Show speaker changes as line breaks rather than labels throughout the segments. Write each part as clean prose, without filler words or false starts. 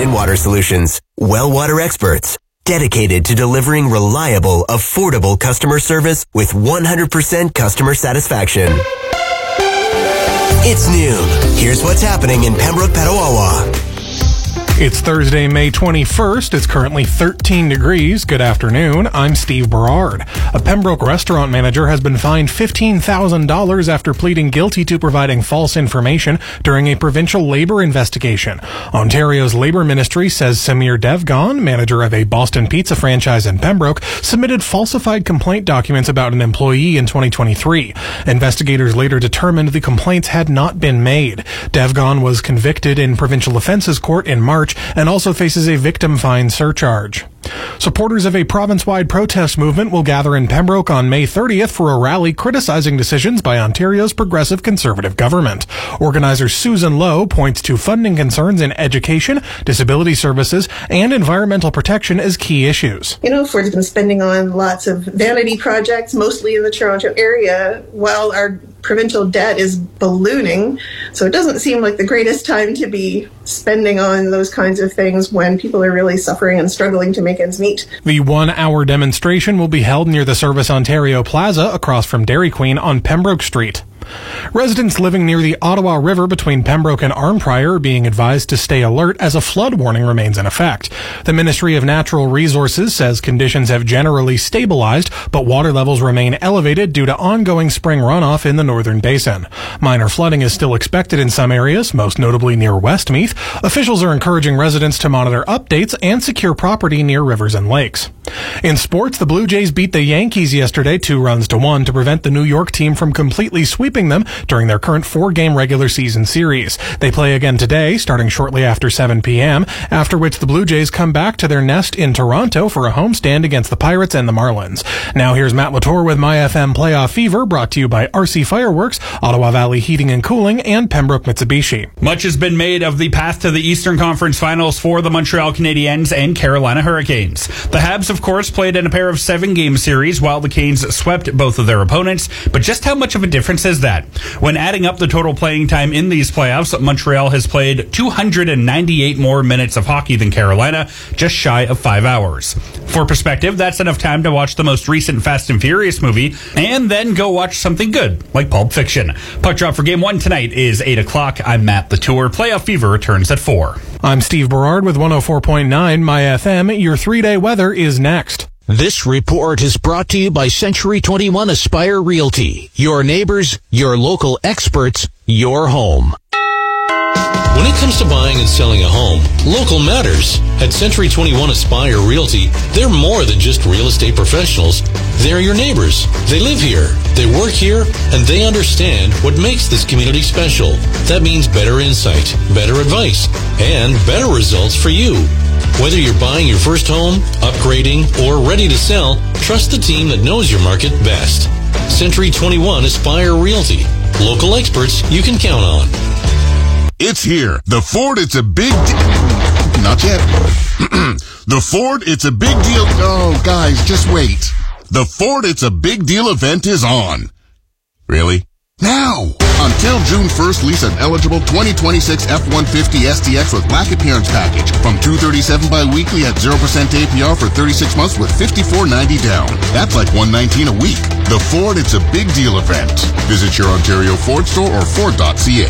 water solutions. Well water experts, dedicated to delivering reliable, affordable customer service with 100% customer satisfaction. It's noon. Here's what's happening in Pembroke, Petawawa.
It's Thursday, May 21st. It's currently 13 degrees. Good afternoon. I'm Steve Berard. A Pembroke restaurant manager has been fined $15,000 after pleading guilty to providing false information during a provincial labor investigation. Ontario's Labor Ministry says Samir Devgan, manager of a Boston Pizza franchise in Pembroke, submitted falsified complaint documents about an employee in 2023. Investigators later determined the complaints had not been made. Devgan was convicted in provincial offences court in March and also faces a victim fine surcharge. Supporters of a province-wide protest movement will gather in Pembroke on May 30th for a rally criticizing decisions by Ontario's progressive Conservative government. Organizer Susan Lowe points to funding concerns in education, disability services, and environmental protection as key issues.
You know, Ford's been spending on lots of vanity projects, mostly in the Toronto area, while our provincial debt is ballooning. So it doesn't seem like the greatest time to be spending on those kinds of things when people are really suffering and struggling to make ends meet.
The 1-hour demonstration will be held near the Service Ontario Plaza across from Dairy Queen on Pembroke Street. Residents living near the Ottawa River between Pembroke and Arnprior are being advised to stay alert as a flood warning remains in effect. The Ministry of Natural Resources says conditions have generally stabilized, but water levels remain elevated due to ongoing spring runoff in the northern basin. Minor flooding is still expected in some areas, most notably near Westmeath. Officials are encouraging residents to monitor updates and secure property near rivers and lakes. In sports, the Blue Jays beat the Yankees yesterday 2-1 to prevent the New York team from completely sweeping them during their current 4-game regular season series. They play again today, starting shortly after 7 p.m., after which the Blue Jays come back to their nest in Toronto for a homestand against the Pirates and the Marlins. Now here's Matt Latour with MyFM Playoff Fever, brought to you by RC Fireworks, Ottawa Valley Heating and Cooling, and Pembroke Mitsubishi.
Much has been made of the path to the Eastern Conference Finals for the Montreal Canadiens and Carolina Hurricanes. The Habs, of course, played in a pair of 7-game series while the Canes swept both of their opponents, but just how much of a difference is that? When adding up the total playing time in these playoffs, Montreal has played 298 more minutes of hockey than Carolina, just shy of 5 hours. For perspective, that's enough time to watch the most recent Fast and Furious movie and then go watch something good, like Pulp Fiction. Puck drop for Game 1 tonight is 8 o'clock. I'm Matt Latour. Playoff Fever returns at 4.
I'm Steve Berard with 104.9 MyFM. Your 3-day weather is next.
This report is brought to you by Century 21 Aspire Realty. Your neighbors, your local experts, your home. When it comes to buying and selling a home, local matters. At Century 21 Aspire Realty, they're more than just real estate professionals. They're your neighbors. They live here, they work here, and they understand what makes this community special. That means better insight, better advice, and better results for you. Whether you're buying your first home, upgrading, or ready to sell, trust the team that knows your market best. Century 21 Aspire Realty. Local experts you can count on.
It's here. The Ford, it's a big Not yet. The Ford, it's a big deal. Oh, guys, just wait. The Ford, it's a big deal event is on. Really? Now! Until June 1st, lease an eligible 2026 F-150 STX with black appearance package from $237 bi-weekly at 0% APR for 36 months with $54.90 down. That's like $119 a week. The Ford, it's a big deal event. Visit your Ontario Ford store or Ford.ca.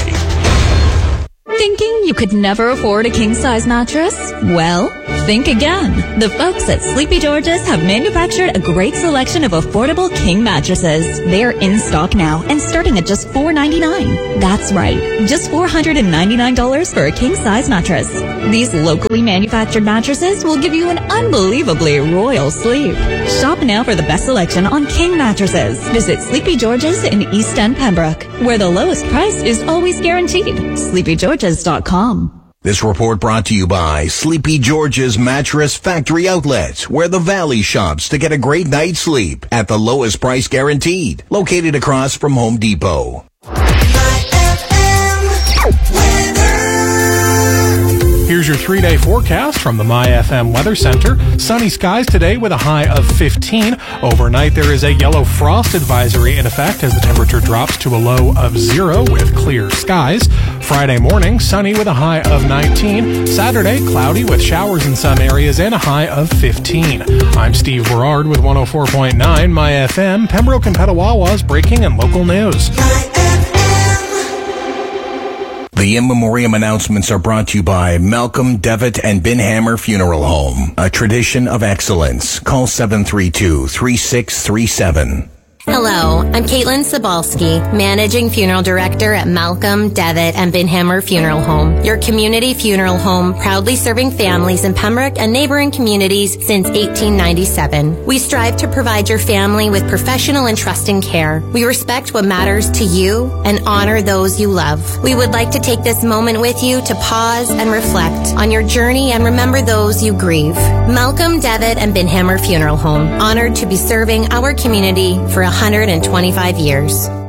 Thinking you could never afford a king-size mattress? Well, think again. The folks at Sleepy George's have manufactured a great selection of affordable king mattresses. They're in stock now and starting at just $4.99. That's right, just $499 for a king-size mattress. These locally manufactured mattresses will give you an unbelievably royal sleep. Shop now for the best selection on king mattresses. Visit Sleepy George's in East End, Pembroke, where the lowest price is always guaranteed. SleepyGeorges.com.
This report brought to you by Sleepy George's Mattress Factory Outlets, where the Valley shops to get a great night's sleep at the lowest price guaranteed. Located across from Home Depot.
Here's your 3-day forecast from the MyFM Weather Center. Sunny skies today with a high of 15. Overnight, there is a yellow frost advisory in effect as the temperature drops to a low of 0 with clear skies. Friday morning, sunny with a high of 19. Saturday, cloudy with showers in some areas and a high of 15. I'm Steve Berard with 104.9 My FM, Pembroke and Petawawa's breaking and local news.
The in memoriam announcements are brought to you by Malcolm, Devitt, and Binhammer Funeral Home, a tradition of excellence. Call 732-3637.
Hello, I'm Caitlin Sobalski, Managing Funeral Director at Malcolm, Devitt, and Binhammer Funeral Home, your community funeral home proudly serving families in Pembroke and neighboring communities since 1897. We strive to provide your family with professional and trusting care. We respect what matters to you and honor those you love. We would like to take this moment with you to pause and reflect on your journey and remember those you grieve. Malcolm, Devitt, and Binhammer Funeral Home, honored to be serving our community for 125 years.